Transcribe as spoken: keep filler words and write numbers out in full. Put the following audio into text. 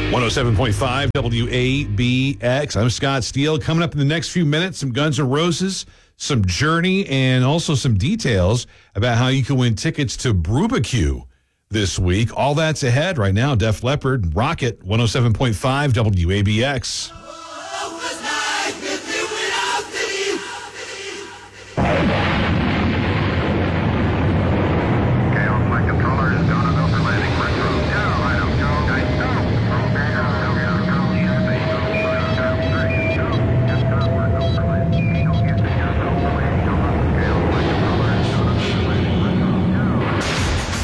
one oh seven point five W A B X. I'm Scott Steele. Coming up in the next few minutes, some Guns N' Roses, some Journey, and also some details about how you can win tickets to Brubacue this week. All that's ahead right now. Def Leppard, Rocket, one oh seven point five W A B X.